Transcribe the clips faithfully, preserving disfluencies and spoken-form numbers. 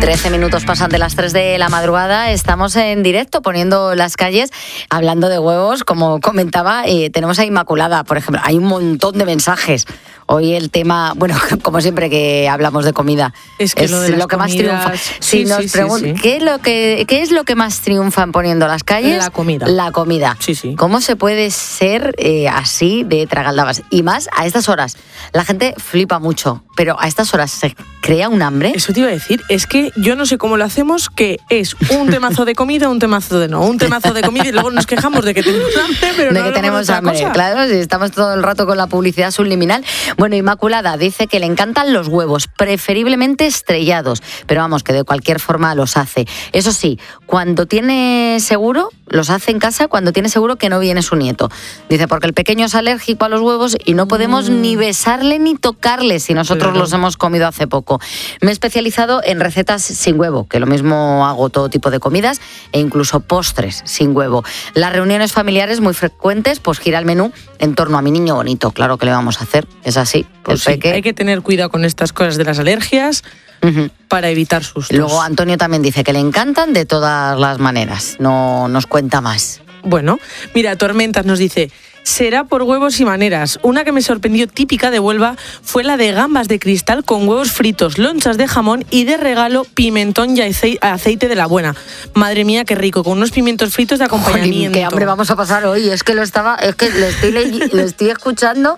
trece minutos pasan de las tres de la madrugada, estamos en directo poniendo las calles, hablando de huevos, como comentaba, eh, tenemos a Inmaculada, por ejemplo, hay un montón de mensajes. Hoy el tema, bueno, como siempre que hablamos de comida, es, que es lo, de lo que comidas, más triunfa. Si sí, nos sí, preguntan, sí, sí. ¿qué es lo que qué es lo que más triunfan poniendo las calles? La comida. La comida. Sí, sí. ¿Cómo se puede ser eh, así de tragaldabas? Y más a estas horas. La gente flipa mucho, pero a estas horas se crea un hambre. Eso te iba a decir, es que yo no sé cómo lo hacemos, que es un temazo de comida, un temazo de no, un temazo de comida y luego nos quejamos de que tenemos hambre, pero de no que tenemos hambre, cosa. Claro, si estamos todo el rato con la publicidad subliminal. Bueno, Inmaculada dice que le encantan los huevos, preferiblemente estrellados, pero vamos, que de cualquier forma los hace. Eso sí, cuando tiene seguro, los hace en casa cuando tiene seguro que no viene su nieto. Dice, porque el pequeño es alérgico a los huevos y no podemos mm. ni besarle ni tocarle si nosotros claro. los hemos comido hace poco. Me he especializado en recetas sin huevo, que lo mismo hago todo tipo de comidas e incluso postres sin huevo. Las reuniones familiares muy frecuentes, pues gira el menú en torno a mi niño bonito. Claro que le vamos a hacer, es así. Pues sí, peque. Hay que tener cuidado con estas cosas de las alergias uh-huh. para evitar sustos. Luego Antonio también dice que le encantan de todas las maneras, no nos cuenta más. Bueno, mira, Tormentas nos dice... Será por huevos y maneras. Una que me sorprendió típica de Huelva fue la de gambas de cristal con huevos fritos, lonchas de jamón y de regalo pimentón y aceite de la buena. Madre mía, qué rico, con unos pimientos fritos de acompañamiento. Qué hambre vamos a pasar hoy. Es que lo estaba, es que lo estoy, le, lo estoy escuchando.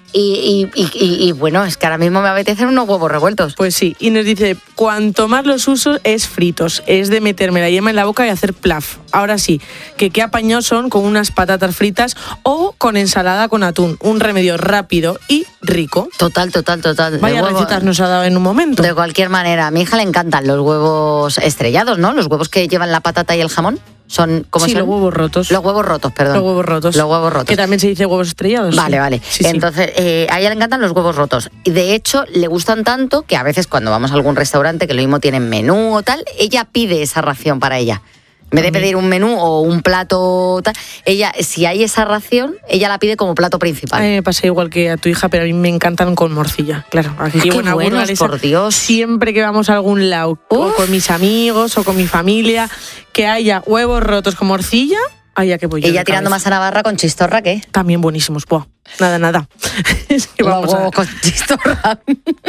Y, y, y, y bueno, es que ahora mismo me apetecen unos huevos revueltos. Pues sí, y nos dice, cuanto más los uso es fritos, es de meterme la yema en la boca y hacer plaf. Ahora sí, que qué apañados son con unas patatas fritas o con ensalada con atún, un remedio rápido y rico. Total, total, total. Vaya recetas nos ha dado en un momento. De cualquier manera, a mi hija le encantan los huevos estrellados, ¿no? Los huevos que llevan la patata y el jamón. Son, ¿cómo sí, son? los huevos rotos. Los huevos rotos, perdón. Los huevos rotos. Los huevos rotos. Que también se dice huevos estrellados. Vale, sí. vale. Sí, Entonces, sí. Eh, a ella le encantan los huevos rotos. Y de hecho, le gustan tanto que a veces cuando vamos a algún restaurante que lo mismo tienen menú o tal, ella pide esa ración para ella. En vez de pedir un menú o un plato tal, ella, si hay esa ración, ella la pide como plato principal. A mí me pasa igual que a tu hija, pero a mí me encantan con morcilla. Claro, aquí qué buenos, burgalesa, por Dios. Siempre que vamos a algún lado, Uf. o con mis amigos o con mi familia, que haya huevos rotos con morcilla, haya que voy yo. Ella tirando masa navarra con chistorra, ¿qué? También buenísimos, buah. Nada, nada. Es que vamos huevos a... con chistorra.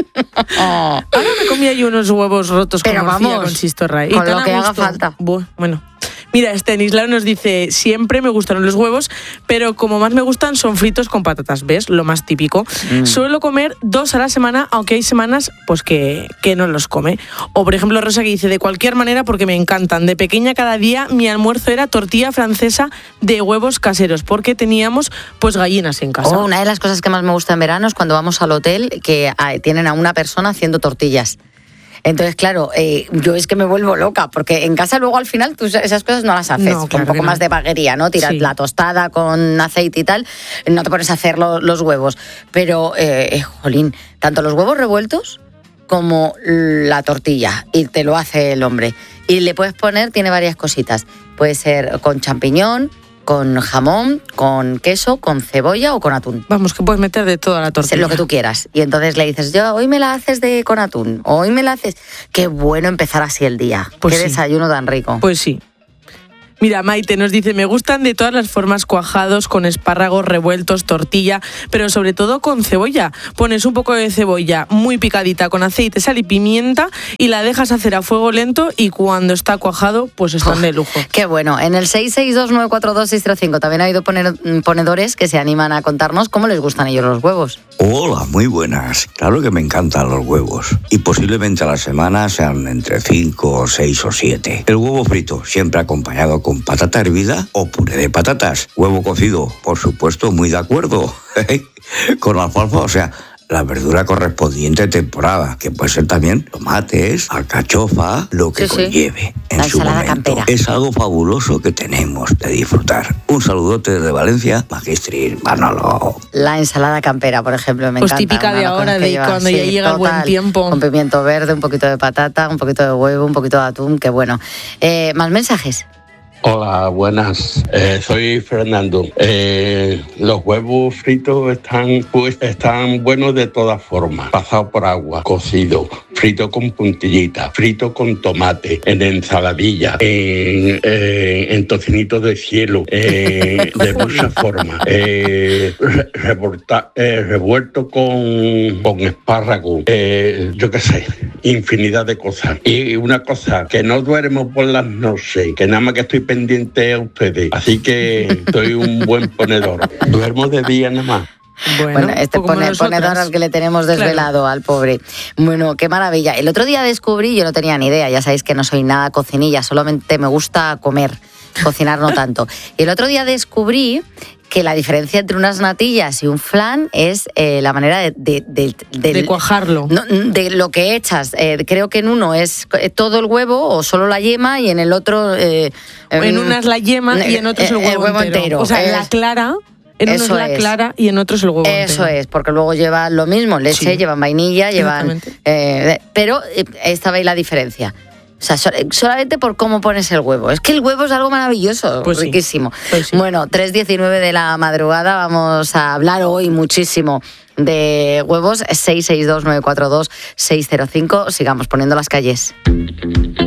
oh. Ahora me comí ahí unos huevos rotos pero con morcilla vamos, con chistorra. Con y lo que haga falta. Buah, bueno. Mira, Estanislao nos dice, siempre me gustaron los huevos, pero como más me gustan son fritos con patatas, ¿ves? Lo más típico. Mm. Suelo comer dos a la semana, aunque hay semanas pues que, que no los come. O por ejemplo Rosa que dice, de cualquier manera porque me encantan. De pequeña cada día mi almuerzo era tortilla francesa de huevos caseros, porque teníamos pues gallinas en casa. Oh, una de las cosas que más me gusta en verano es cuando vamos al hotel que tienen a una persona haciendo tortillas. Entonces, claro, eh, yo es que me vuelvo loca, porque en casa luego al final tú esas cosas no las haces, no, con claro un poco no. más de vaguería, ¿no? Tiras sí. la tostada con aceite y tal, no te pones a hacer lo, los huevos. Pero, eh, eh, jolín, tanto los huevos revueltos como la tortilla, y te lo hace el hombre. Y le puedes poner, tiene varias cositas, puede ser con champiñón, con jamón, con queso, con cebolla o con atún. Vamos, que puedes meter de toda la tortilla. Lo que tú quieras. Y entonces le dices, yo hoy me la haces de con atún, hoy me la haces... Qué bueno empezar así el día. Pues Qué sí. desayuno tan rico. Pues sí. Mira, Maite nos dice, me gustan de todas las formas, cuajados, con espárragos revueltos, tortilla, pero sobre todo con cebolla. Pones un poco de cebolla muy picadita con aceite, sal y pimienta y la dejas hacer a fuego lento y cuando está cuajado, pues están oh, de lujo. Qué bueno. En el seis seis dos nueve cuatro dos seis cero cinco también ha habido poner, ponedores que se animan a contarnos cómo les gustan a ellos los huevos. Hola, muy buenas. Claro que me encantan los huevos. Y posiblemente a la semana sean entre cinco, seis o siete. El huevo frito, siempre acompañado con con patata hervida o puré de patatas. Huevo cocido, por supuesto, muy de acuerdo. Con alfalfa, o sea, la verdura correspondiente a temporada, que puede ser también tomates, alcachofa, lo que sí, conlleve sí. en la su momento. Campera. Es algo fabuloso que tenemos de disfrutar. Un saludote desde Valencia, Magistris Manolo. La ensalada campera, por ejemplo, me pues encanta. Pues típica de ahora, de lleva, cuando sí, ya llega total, el buen tiempo. Con pimiento verde, un poquito de patata, un poquito de huevo, un poquito de atún, qué bueno. Eh, ¿Más mensajes? Hola, buenas. Eh, soy Fernando. Eh, los huevos fritos están, pues, están buenos de todas formas. Pasado por agua, cocido, frito con puntillita, frito con tomate, en ensaladilla, en, eh, en tocinito de cielo, eh, de muchas formas. Eh, re- revolta- eh, revuelto con, con espárrago, eh, yo qué sé, infinidad de cosas. Y una cosa, que no duermo por las noches, que nada más que estoy pendiente a ustedes. Así que soy un buen ponedor. Duermo de día nada más. Bueno, Bueno, este como pone- nosotras. ponedor al que le tenemos desvelado, al pobre. Bueno, qué maravilla. El otro día descubrí, yo no tenía ni idea, ya sabéis que no soy nada cocinilla, solamente me gusta comer, cocinar no tanto. Y el otro día descubrí que la diferencia entre unas natillas y un flan es eh, la manera de... De, de, del- De cuajarlo. no, de lo que echas. Eh, creo que en uno es eh, todo el huevo o solo la yema y en el otro... eh, En em, una es la yema y en otro es el eh, huevo, entero. O sea, Es- la clara, en uno es Eso la es. clara y en otro es el huevo Eso entero. es, porque luego llevan lo mismo, leche, Sí. llevan vainilla, llevan... Exactamente. eh, pero eh, esta veis la diferencia. O sea, so- solamente por cómo pones el huevo. Es que el huevo es algo maravilloso, Pues sí. riquísimo. Pues sí. Bueno, tres diecinueve de la madrugada, vamos a hablar hoy muchísimo de huevos. seis seis dos nueve cuatro dos seis cero cinco. Sigamos poniendo las calles.